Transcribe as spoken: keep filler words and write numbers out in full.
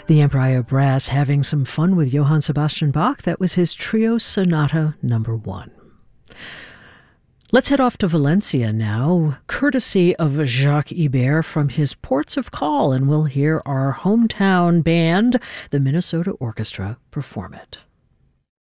The Empire Brass having some fun with Johann Sebastian Bach. That was his Trio Sonata number one. Let's head off to Valencia now, courtesy of Jacques Ibert from his Ports of Call, and we'll hear our hometown band, the Minnesota Orchestra, perform it.